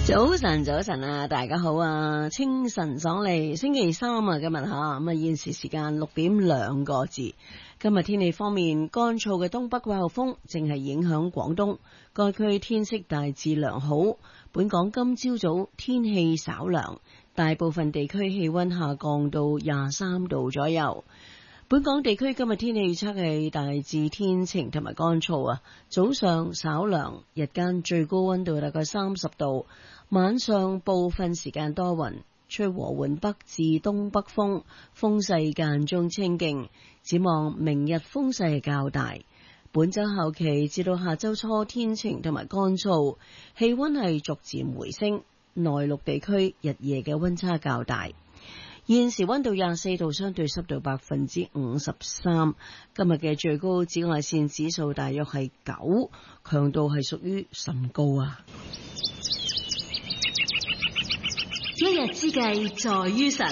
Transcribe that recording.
早晨，早晨啊，大家好啊！清晨爽利，星期三啊，今日吓咁啊，現時時間6:02個字。今日天氣方面，乾燥嘅東北季候風正係影響廣東，該區天色大致良好。本港今朝早天氣稍涼，大部分地區氣溫下降到23度左右。本港地區今日天氣預測係大致天晴同埋乾燥啊，早上稍涼，日間最高溫度大概30度，晚上部分時間多雲，吹和緩北至東北風，風勢間中清勁。展望明日風勢較大，本周後期至到下周初天晴同埋乾燥，氣溫係逐漸回升，內陸地區日夜嘅溫差較大。現時溫度24度，相對濕度53%。今日嘅最高紫外線指數大約係9，強度係屬於甚高啊！ 一日之計在於晨，